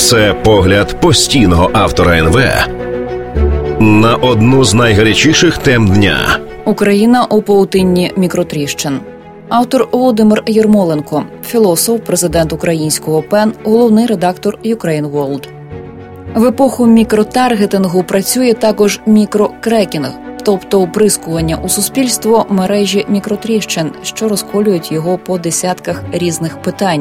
Це погляд постійного автора НВ на одну з найгарячіших тем дня. Україна у павутинні мікротріщин. Автор Володимир Єрмоленко, філософ, президент українського ПЕН, головний редактор Ukraine World. В епоху мікротаргетингу працює також мікрокрекінг, тобто оприскування у суспільство мережі мікротріщин, що розколюють його по десятках різних питань.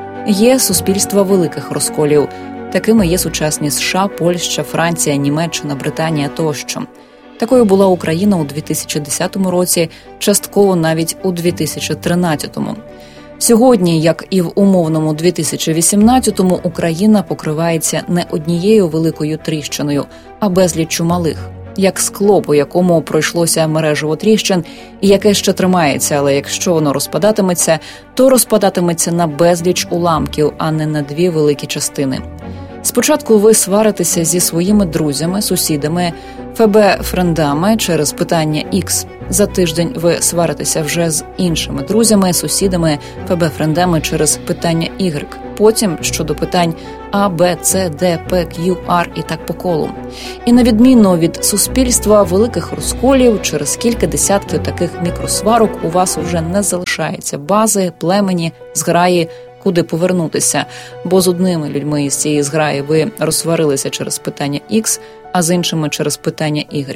Є суспільства великих розколів. Такими є сучасні США, Польща, Франція, Німеччина, Британія тощо. Такою була Україна у 2010 році, частково навіть у 2013-му. Сьогодні, як і в умовному 2018-му, Україна покривається не однією великою тріщиною, а безліччю малих. Як скло, по якому пройшлося мережево тріщин, і яке ще тримається, але якщо воно розпадатиметься, то розпадатиметься на безліч уламків, а не на дві великі частини. Спочатку ви сваритеся зі своїми друзями, сусідами, ФБ-френдами через питання X. За тиждень ви сваритеся вже з іншими друзями, сусідами, ФБ-френдами через питання Y. Потім щодо питань А, Б, С, Д, П, Q, Р і так по колу. І на відміну від суспільства великих розколів, через кілька десятків таких мікросварок у вас вже не залишається бази, племені, зграї, куди повернутися, бо з одними людьми із цієї зграї ви розсварилися через питання X, а з іншими через питання Y.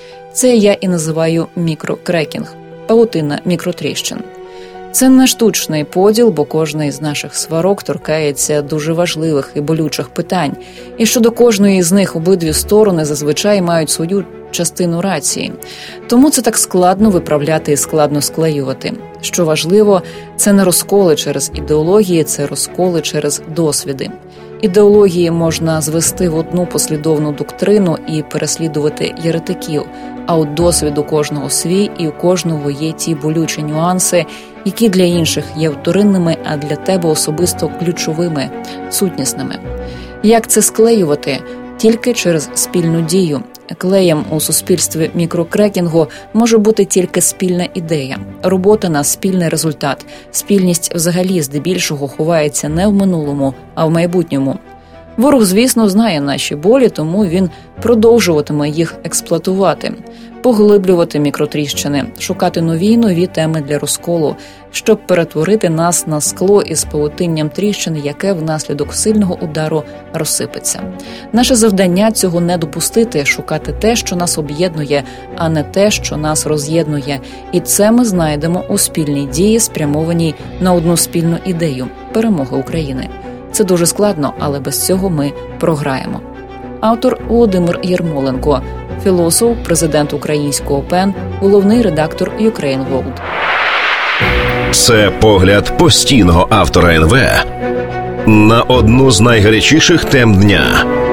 Це я і називаю мікрокрекінг, павутина мікротріщин. Це не штучний поділ, бо кожна із наших сварок торкається дуже важливих і болючих питань. І щодо кожної з них обидві сторони зазвичай мають свою частину рації. Тому це так складно виправляти і складно склеювати. Що важливо, це не розколи через ідеології, це розколи через досвіди. Ідеології можна звести в одну послідовну доктрину і переслідувати єретиків, а от досвід у кожного свій, і у кожного є ті болючі нюанси, які для інших є вторинними, а для тебе особисто ключовими, сутнісними. Як це склеювати? Тільки через спільну дію. Клеєм у суспільстві мікрокрекінгу може бути тільки спільна ідея, робота на спільний результат. Спільність взагалі здебільшого ховається не в минулому, а в майбутньому. Ворог, звісно, знає наші болі, тому він продовжуватиме їх експлуатувати, поглиблювати мікротріщини, шукати нові й нові теми для розколу, щоб перетворити нас на скло із павутинням тріщин, яке внаслідок сильного удару розсипеться. Наше завдання – цього не допустити, шукати те, що нас об'єднує, а не те, що нас роз'єднує. І це ми знайдемо у спільній дії, спрямованій на одну спільну ідею – перемоги України. Це дуже складно, але без цього ми програємо. Автор Володимир Єрмоленко, філософ, президент українського ПЕН, головний редактор Ukraine World. Це погляд постійного автора НВ на одну з найгарячіших тем дня.